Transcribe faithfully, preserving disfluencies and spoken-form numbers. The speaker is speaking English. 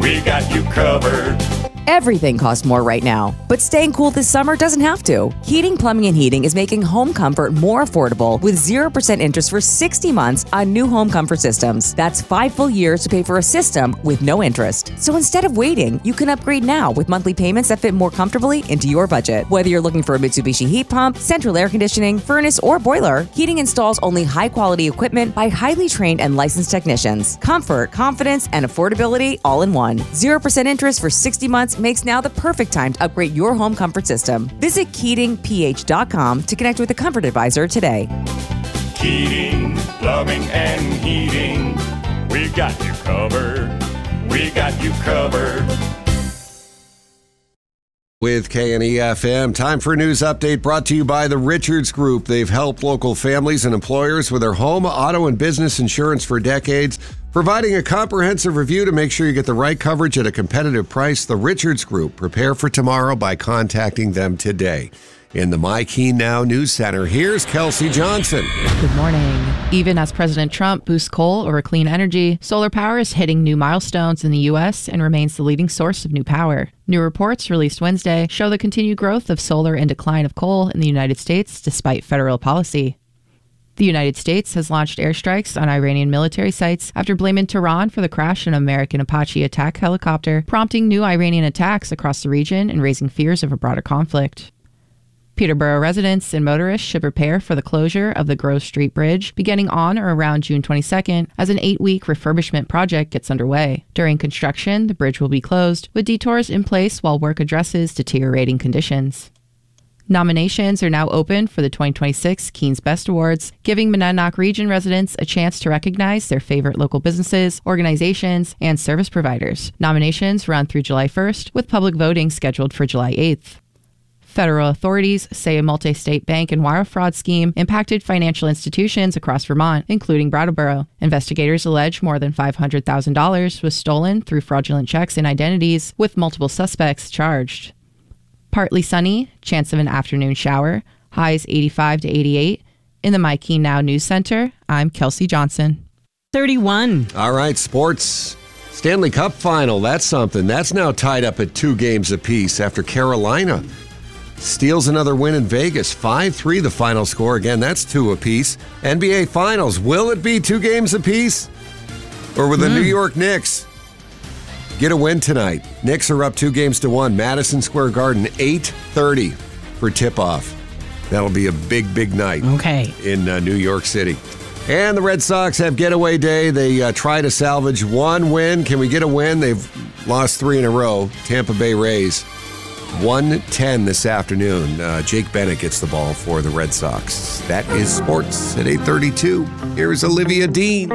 we got you covered. Everything costs more right now, but staying cool this summer doesn't have to. Heating, Plumbing, and Heating is making home comfort more affordable with zero percent interest for sixty months on new home comfort systems. That's five full years to pay for a system with no interest. So instead of waiting, you can upgrade now with monthly payments that fit more comfortably into your budget. Whether you're looking for a Mitsubishi heat pump, central air conditioning, furnace, or boiler, Heating installs only high-quality equipment by highly trained and licensed technicians. Comfort, confidence, and affordability all in one. zero percent interest for sixty months makes now the perfect time to upgrade your home comfort system. Visit Keating P H dot com to connect with a comfort advisor today. Keating, Plumbing, and Heating, we got you covered. We got you covered. With K N E F M, time for a news update brought to you by the Richards Group. They've helped local families and employers with their home, auto, and business insurance for decades, providing a comprehensive review to make sure you get the right coverage at a competitive price. The Richards Group. Prepare for tomorrow by contacting them today. In the My Key Now News Center, here's Kelsey Johnson. Good morning. Even as President Trump boosts coal over clean energy, solar power is hitting new milestones in the U S and remains the leading source of new power. New reports released Wednesday show the continued growth of solar and decline of coal in the United States despite federal policy. The United States has launched airstrikes on Iranian military sites after blaming Tehran for the crash of an American Apache attack helicopter, prompting new Iranian attacks across the region and raising fears of a broader conflict. Peterborough residents and motorists should prepare for the closure of the Grove Street Bridge beginning on or around June twenty-second as an eight-week refurbishment project gets underway. During construction, the bridge will be closed, with detours in place while work addresses deteriorating conditions. Nominations are now open for the twenty twenty-six Keens Best Awards, giving Monadnock Region residents a chance to recognize their favorite local businesses, organizations, and service providers. Nominations run through July first, with public voting scheduled for July eighth. Federal authorities say a multi-state bank and wire fraud scheme impacted financial institutions across Vermont, including Brattleboro. Investigators allege more than five hundred thousand dollars was stolen through fraudulent checks and identities, with multiple suspects charged. Partly sunny, chance of an afternoon shower, highs eighty-five to eighty-eight. In the My Key Now News Center, I'm Kelsey Johnson. thirty-one. All right, sports. Stanley Cup final, that's something. That's now tied up at two games apiece after Carolina steals another win in Vegas. five three the final score. Again, that's two apiece. N B A Finals, will it be two games apiece? Or will the mm. New York Knicks get a win tonight? Knicks are up two games to one. Madison Square Garden, eight thirty for tip-off. That'll be a big, big night okay. in uh, New York City. And the Red Sox have getaway day. They uh, try to salvage one win. Can we get a win? They've lost three in a row. Tampa Bay Rays. one ten this afternoon. Uh, Jake Bennett gets the ball for the Red Sox. That is sports at eight thirty-two. Here's Olivia Dean.